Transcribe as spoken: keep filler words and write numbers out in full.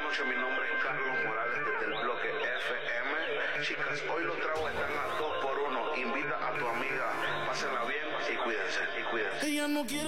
noches, mi nombre es Carlos Morales desde el bloque F M. Chicas, hoy los tragos están a dos por uno. Invita a tu amiga, pásenla bien y cuídense, y cuídense. Ella no quiere